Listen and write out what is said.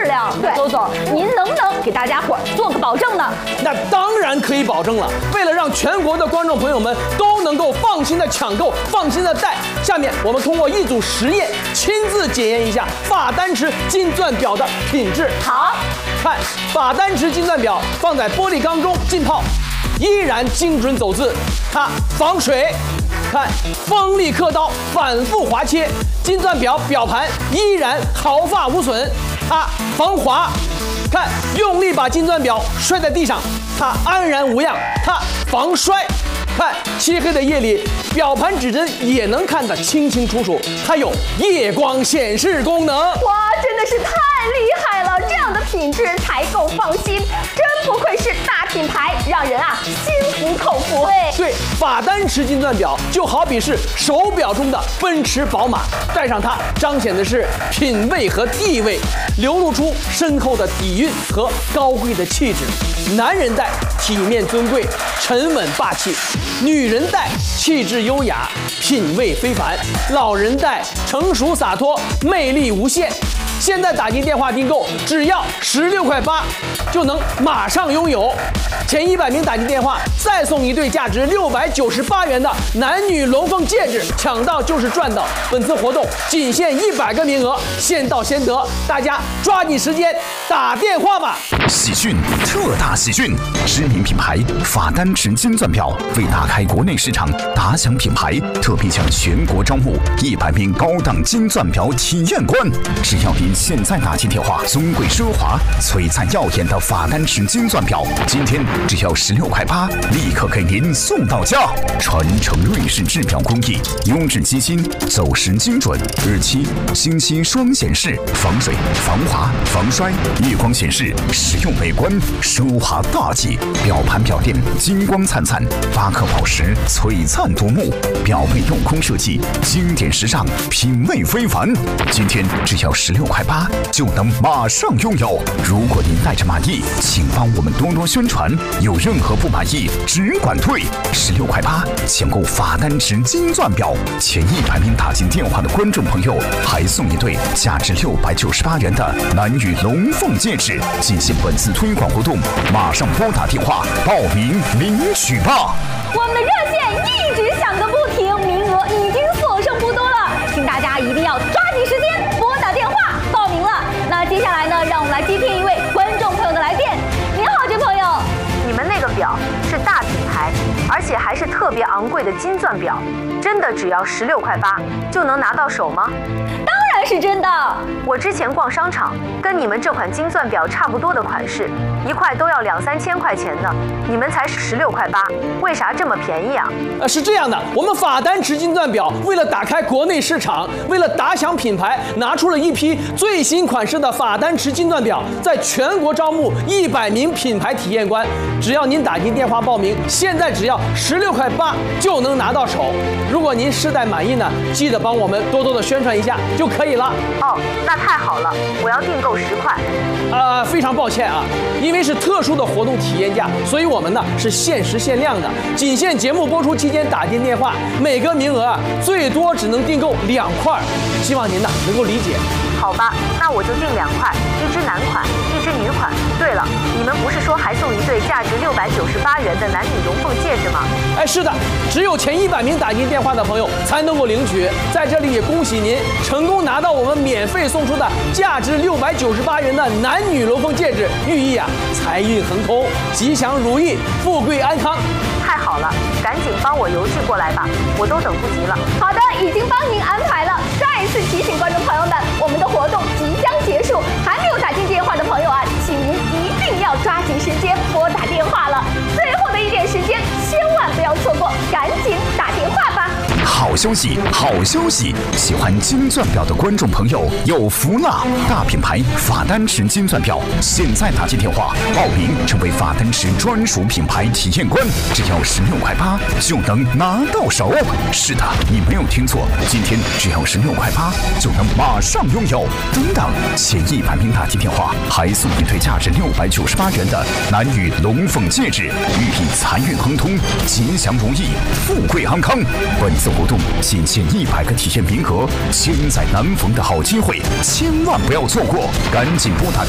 量。对，周总，您能不能给大家伙做个保证呢？ 那当然可以保证了。为了让全国的观众朋友们都能够放心的抢购、放心的戴，下面我们通过一组实验，亲自检验一下法丹池金钻表的品质。 好， 看法丹池金钻表放在玻璃缸中浸泡，依然精准走字，它防水。看锋利刻刀，反复划切，金钻表表盘依然毫发无损，它防滑。看用力把金钻表摔在地上，它安然无恙，它防摔。看漆黑的夜里，表盘指针也能看得清清楚楚，它有夜光显示功能。 哇，真的是太厉害了！这样的品质才够放心，真不愧是大品牌，让人心服口服。 对，法丹池金钻表就好比是手表中的奔驰、宝马，戴上它彰显的是品味和地位，流露出深厚的底蕴和高贵的气质。男人戴体面尊贵、沉稳霸气，女人戴气质优雅、品味非凡，老人戴成熟洒脱、魅力无限。现在打进电话订购，只要16.8块，就能马上拥有。前100名打进电话，再送一对价值698元的男女龙凤戒指，抢到就是赚到。本次活动仅限100个名额，先到先得，大家抓紧时间打电话吧。 喜讯，特大喜讯！知名品牌法丹池金钻表为打开国内市场，打响品牌，特别向全国招募100名高档金钻表体验官。只要您现在打进电话，尊贵奢华、璀璨耀眼的法丹池金钻表，今天只要16.8块，立刻给您送到家。传承瑞士制表工艺，优质机芯，走时精准，日期、星期双显示，防水、防滑、防摔，夜光显示，实用美观，奢华大气。表盘表垫金光灿灿，8克宝石璀璨夺目，表背镂空设计，经典时尚，品味非凡。今天只要16.8块就能马上拥有。如果您带着满意，请帮我们多多宣传。有任何不满意，只管退。16.8块抢购法丹池金钻表，前100名打进电话的观众朋友还送一对价值698元的男女龙凤戒指。进行本次推广活动，马上拨打电话报名领取吧。 我们的热线一直响个不停，名额已经所剩不多了，请大家一定要抓紧时间拨打电话报名了。那接下来呢，让我们来接听一位观众朋友的来电。您好，这朋友， 你们那个表是大品牌，而且还是特别昂贵的金钻表，真的只要16.8块就能拿到手吗？ 当然是真的。 我之前逛商场，跟你们这款金钻表差不多的款式，一块都要2-3千块钱呢，你们才16.8块，为啥这么便宜啊？ 是这样的，我们法丹池金钻表为了打开国内市场，为了打响品牌，拿出了一批最新款式的法丹池金钻表，在全国招募100名品牌体验官。只要您打进电话报名，现在只要16.8块就能拿到手。如果您试戴满意呢，记得帮我们多多的宣传一下就可以了。 哦，那太好了，我要订购10块。 非常抱歉啊，因为是特殊的活动体验价，所以我们呢是限时限量的，仅限节目播出期间打进电话，每个名额最多只能订购2块，希望您呢能够理解。 好吧，那我就订2块，一只男款，一只女款。对了，你们不是说还送一对价值698元的男女龙凤戒指吗？ 是的，只有前100名打进电话的朋友才能够领取。在这里也恭喜您成功拿到我们免费送出的价值698元的男女龙凤戒指，寓意财运亨通、吉祥如意、富贵安康。 太好了，赶紧帮我邮寄过来吧，我都等不及了。 好的，已经帮您安排了。再一次提醒观众朋友们，我们的活动即将结束，还没有打进电话的朋友请您一定要抓紧时间拨打电话了。最后的一点时间，千万不要错过，赶紧打电话吧。 好消息，好消息！喜欢金钻表的观众朋友有福了！大品牌法丹池金钻表，现在打进电话报名，成为法丹池专属品牌体验官，只要16.8块就能拿到手。是的，你没有听错，今天只要16.8块就能马上拥有。等等，前100名打进电话还送一对价值698元的男女龙凤戒指，寓意财运亨通、吉祥如意、富贵安康。本次活动仅限100个体验名额，千载难逢的好机会，千万不要错过，赶紧拨打